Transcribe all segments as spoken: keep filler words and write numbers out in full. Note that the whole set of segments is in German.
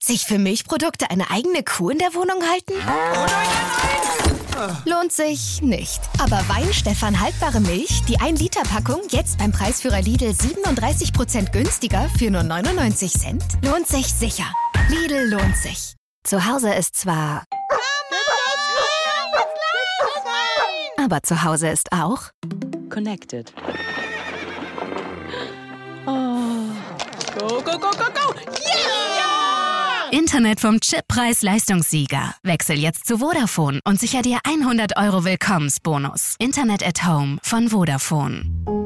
Sich für Milchprodukte eine eigene Kuh in der Wohnung halten? Oh nein, nein, nein! Lohnt sich nicht. Aber Weinstefan haltbare Milch, die ein Liter Packung, jetzt beim Preisführer Lidl siebenunddreißig Prozent günstiger für nur neunundneunzig Cent, lohnt sich sicher. Lidl lohnt sich. Zu Hause ist zwar... Aber zu Hause ist auch... Connected. Oh. Go, go, go, go, go! Yeah! Internet vom Chip-Preis-Leistungssieger. Wechsel jetzt zu Vodafone und sicher dir hundert Euro Willkommensbonus. Internet at Home von Vodafone.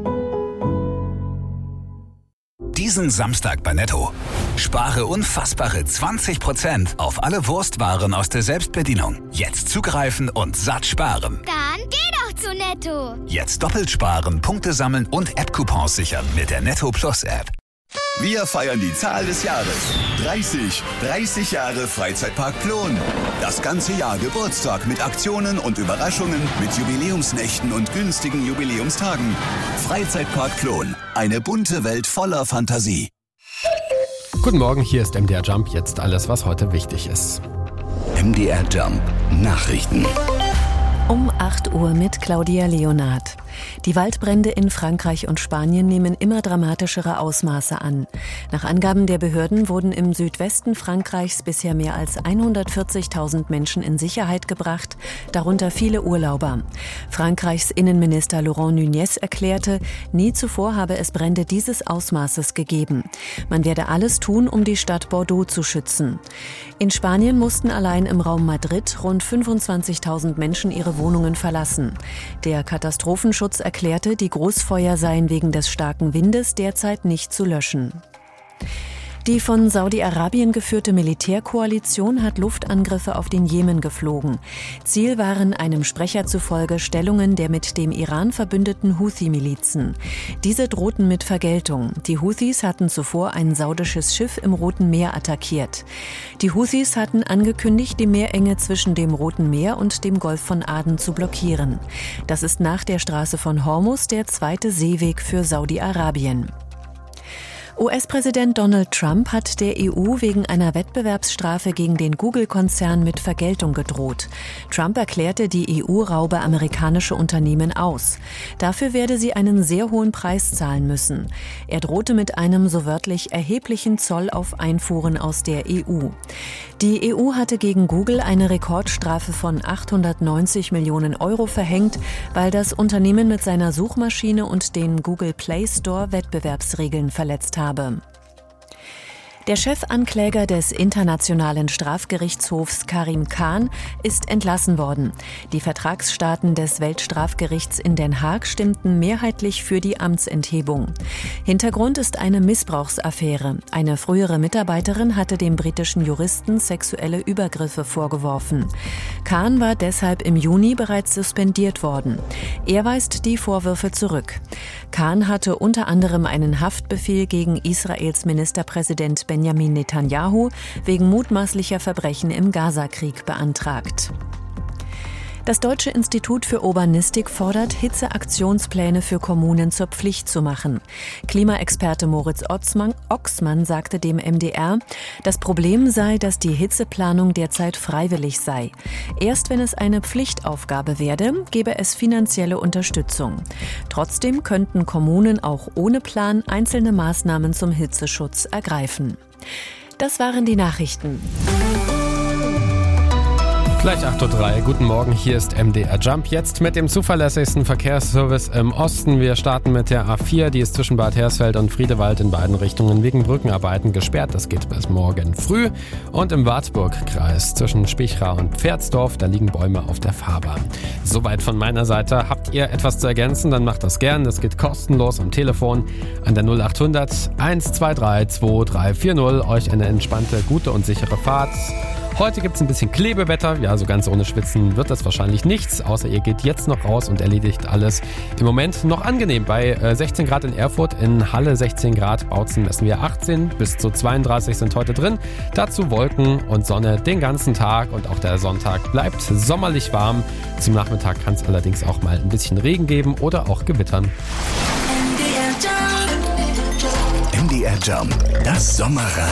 Diesen Samstag bei Netto. Spare unfassbare zwanzig Prozent auf alle Wurstwaren aus der Selbstbedienung. Jetzt zugreifen und satt sparen. Dann geh doch zu Netto. Jetzt doppelt sparen, Punkte sammeln und App-Coupons sichern mit der Netto Plus App. Wir feiern die Zahl des Jahres. dreißig. dreißig Jahre Freizeitpark Plon. Das ganze Jahr Geburtstag mit Aktionen und Überraschungen, mit Jubiläumsnächten und günstigen Jubiläumstagen. Freizeitpark Plon. Eine bunte Welt voller Fantasie. Guten Morgen, hier ist M D R Jump. Jetzt alles, was heute wichtig ist. M D R Jump. Nachrichten. Um acht Uhr mit Claudia Leonard. Die Waldbrände in Frankreich und Spanien nehmen immer dramatischere Ausmaße an. Nach Angaben der Behörden wurden im Südwesten Frankreichs bisher mehr als hundertvierzigtausend Menschen in Sicherheit gebracht, darunter viele Urlauber. Frankreichs Innenminister Laurent Nunez erklärte, nie zuvor habe es Brände dieses Ausmaßes gegeben. Man werde alles tun, um die Stadt Bordeaux zu schützen. In Spanien mussten allein im Raum Madrid rund fünfundzwanzigtausend Menschen ihre Wohnungen verlassen. Der Katastrophenschutz erklärte, die Großfeuer seien wegen des starken Windes derzeit nicht zu löschen. Die von Saudi-Arabien geführte Militärkoalition hat Luftangriffe auf den Jemen geflogen. Ziel waren einem Sprecher zufolge Stellungen der mit dem Iran verbündeten Houthi-Milizen. Diese drohten mit Vergeltung. Die Houthis hatten zuvor ein saudisches Schiff im Roten Meer attackiert. Die Houthis hatten angekündigt, die Meerenge zwischen dem Roten Meer und dem Golf von Aden zu blockieren. Das ist nach der Straße von Hormuz der zweite Seeweg für Saudi-Arabien. U S-Präsident Donald Trump hat der E U wegen einer Wettbewerbsstrafe gegen den Google-Konzern mit Vergeltung gedroht. Trump erklärte, die E U raube amerikanische Unternehmen aus. Dafür werde sie einen sehr hohen Preis zahlen müssen. Er drohte mit einem so wörtlich erheblichen Zoll auf Einfuhren aus der E U. Die E U hatte gegen Google eine Rekordstrafe von achthundertneunzig Millionen Euro verhängt, weil das Unternehmen mit seiner Suchmaschine und den Google Play Store Wettbewerbsregeln verletzt habe. Der Chefankläger des Internationalen Strafgerichtshofs Karim Khan ist entlassen worden. Die Vertragsstaaten des Weltstrafgerichts in Den Haag stimmten mehrheitlich für die Amtsenthebung. Hintergrund ist eine Missbrauchsaffäre. Eine frühere Mitarbeiterin hatte dem britischen Juristen sexuelle Übergriffe vorgeworfen. Khan war deshalb im Juni bereits suspendiert worden. Er weist die Vorwürfe zurück. Khan hatte unter anderem einen Haftbefehl gegen Israels Ministerpräsident Benjamin Netanyahu wegen mutmaßlicher Verbrechen im Gazakrieg beantragt. Das Deutsche Institut für Urbanistik fordert, Hitzeaktionspläne für Kommunen zur Pflicht zu machen. Klimaexperte Moritz Otzmann, Oxmann sagte dem M D R, das Problem sei, dass die Hitzeplanung derzeit freiwillig sei. Erst wenn es eine Pflichtaufgabe werde, gebe es finanzielle Unterstützung. Trotzdem könnten Kommunen auch ohne Plan einzelne Maßnahmen zum Hitzeschutz ergreifen. Das waren die Nachrichten. Gleich acht Uhr drei. Guten Morgen, hier ist M D R Jump. Jetzt mit dem zuverlässigsten Verkehrsservice im Osten. Wir starten mit der A vier, die ist zwischen Bad Hersfeld und Friedewald in beiden Richtungen wegen Brückenarbeiten gesperrt. Das geht bis morgen früh. Und im Wartburgkreis zwischen Spichra und Pferdsdorf, da liegen Bäume auf der Fahrbahn. Soweit von meiner Seite. Habt ihr etwas zu ergänzen, dann macht das gern. Das geht kostenlos am Telefon an der null acht hundert eins zwei drei zwei drei vier null. Euch eine entspannte, gute und sichere Fahrt. Heute gibt es ein bisschen Klebewetter, ja, so ganz ohne Schwitzen wird das wahrscheinlich nichts, außer ihr geht jetzt noch raus und erledigt alles. Im Moment noch angenehm, bei äh, sechzehn Grad in Erfurt, in Halle sechzehn Grad, Bautzen messen wir achtzehn, bis zu zweiunddreißig sind heute drin. Dazu Wolken und Sonne den ganzen Tag und auch der Sonntag bleibt sommerlich warm. Zum Nachmittag kann es allerdings auch mal ein bisschen Regen geben oder auch gewittern. M D R Jump, das Sommerrad.